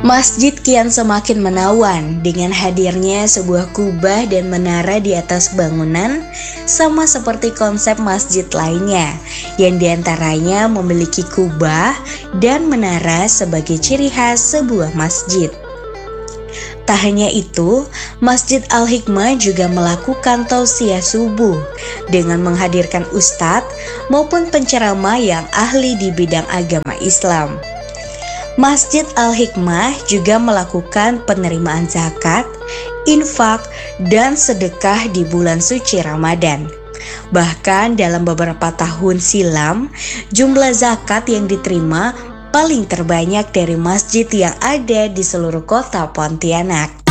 Masjid kian semakin menawan dengan hadirnya sebuah kubah dan menara di atas bangunan, sama seperti konsep masjid lainnya yang diantaranya memiliki kubah dan menara sebagai ciri khas sebuah masjid. Tak hanya itu, Masjid Al-Hikmah juga melakukan tausiah subuh dengan menghadirkan ustadz maupun penceramah yang ahli di bidang agama Islam. Masjid Al-Hikmah juga melakukan penerimaan zakat, infak, dan sedekah di bulan suci Ramadan. Bahkan dalam beberapa tahun silam, jumlah zakat yang diterima paling terbanyak dari masjid yang ada di seluruh kota Pontianak.